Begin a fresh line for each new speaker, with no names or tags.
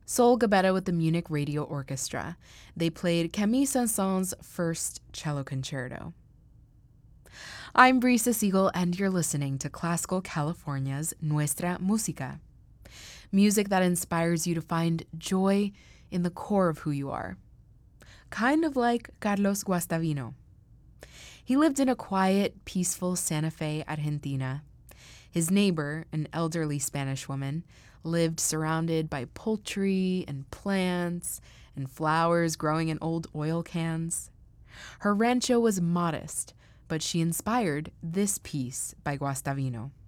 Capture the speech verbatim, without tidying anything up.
Sol Gabetta with the Munich Radio Orchestra. They played Camille Saint-Saëns' first cello concerto. I'm Brisa Siegel, and you're listening to Classical California's Nuestra Música. Music that inspires you to find joy in the core of who you are. Kind of like Carlos Guastavino. He lived in a quiet, peaceful Santa Fe, Argentina. His neighbor, an elderly Spanish woman, lived surrounded by poultry and plants and flowers growing in old oil cans. Her rancho was modest, but she inspired this piece by Guastavino.